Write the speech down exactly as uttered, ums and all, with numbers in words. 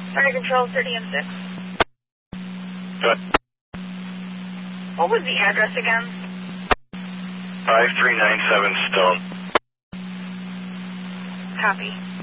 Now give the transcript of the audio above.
Fire Control, thirty M six. Good. What was the address again? five three nine seven Stone. Copy.